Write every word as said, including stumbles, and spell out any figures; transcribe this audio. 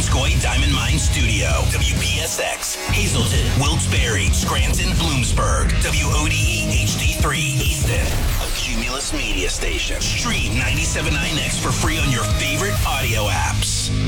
Missisquoi Diamond Mine Studio. W P S X, Hazleton, Wilkes-Barre, Scranton, Bloomsburg. W O D E H D three, Easton. A Cumulus Media Station. Stream ninety-seven point nine X for free on your favorite audio apps.